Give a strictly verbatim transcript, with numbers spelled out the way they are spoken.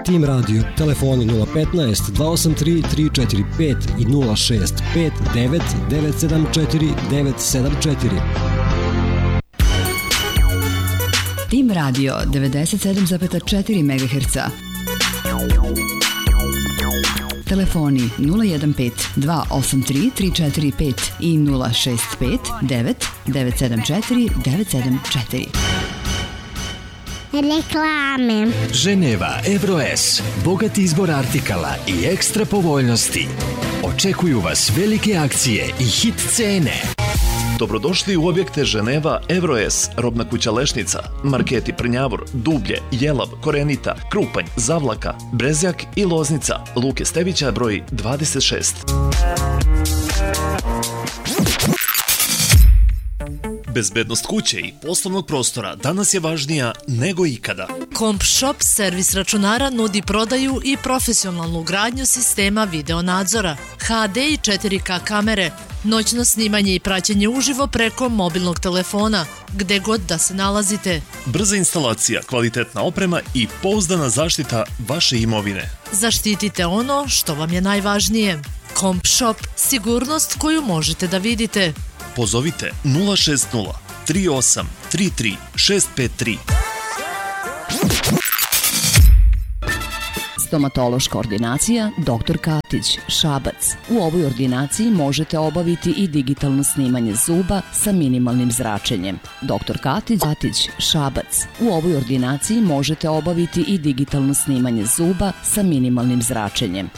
Tim Radio, telefoni nula petnaest dva osam tri tri četiri pet i nula šest pet devet devet sedam četiri devet sedam četiri. Tim Radio devedeset sedam zarez četiri megaherca. Telefoni nula jedan pet dva osam tri tri četiri pet i nula šest pet devet devet sedam četiri devet sedam četiri. Reklame. Ženeva Evroes, bogat izbor artikala i ekstra povoljnosti. Očekuju vas velike akcije i hit cene. Dobrodošli u objekte Ženeva Evroes, robna kuća Lešnica, marketi Prnjavor, Dublje, Jelav, Korenita, Krupanj, Zavlaka, Brezjak i Loznica, Luke Stevića broj dvadeset šest. Bezbednost kuće i poslovnog prostora danas je važnija nego ikada. CompShop servis računara nudi prodaju i profesionalnu ugradnju sistema video nadzora, ha de i četiri ka kamere, noćno snimanje i praćenje uživo preko mobilnog telefona, gde god da se nalazite. Brza instalacija, kvalitetna oprema i pouzdana zaštita vaše imovine. Zaštitite ono što vam je najvažnije. CompShop, sigurnost koju možete da vidite. Pozovite nula šest nula tri osam tri tri šest pet tri. Stomatološka ordinacija doktor Katić, Šabac. U ovoj ordinaciji možete obaviti i digitalno snimanje zuba sa minimalnim zračenjem. doktor Katić, Katić, Šabac. U ovoj ordinaciji možete obaviti i digitalno snimanje zuba sa minimalnim zračenjem.